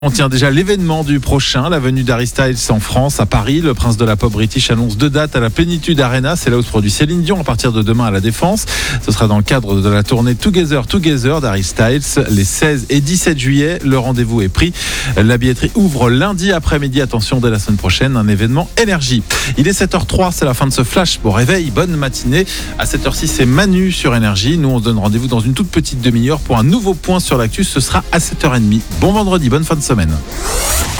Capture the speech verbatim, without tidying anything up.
On tient déjà l'événement du prochain, la venue d'Harry Styles en France, à Paris. Le prince de la pop british annonce deux dates à la Plénitude Arena. C'est là où se produit Céline Dion à partir de demain à la Défense. Ce sera dans le cadre de la tournée Together Together d'Harry Styles les seize et dix-sept juillet. Le rendez-vous est pris. La billetterie ouvre lundi après-midi. Attention, dès la semaine prochaine, un événement énergie. Il est sept heures trois, c'est la fin de ce flash. Bon réveil, bonne matinée. À sept heures six, c'est Manu sur Énergie. Nous, on se donne rendez-vous dans une toute petite demi-heure pour un nouveau point sur l'actu. Ce sera à sept heures trente. Bon vendredi, bonne fin de semaine.